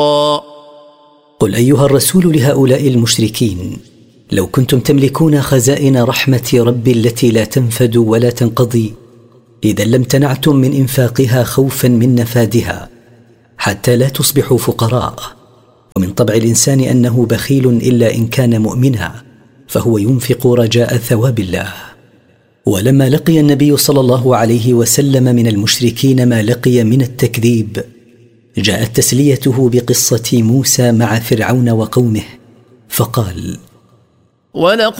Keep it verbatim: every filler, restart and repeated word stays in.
قل أيها الرسول لهؤلاء المشركين: لو كنتم تملكون خزائن رحمة ربي التي لا تنفد ولا تنقضي، إذا لم تنعتم من إنفاقها خوفا من نفادها حتى لا تصبحوا فقراء. ومن طبع الإنسان أنه بخيل إلا إن كان مؤمنا، فهو ينفق رجاء ثواب الله. ولما لقي النبي صلى الله عليه وسلم من المشركين ما لقي من التكذيب، جاءت تسليته بقصة موسى مع فرعون وقومه، فقال: ولقد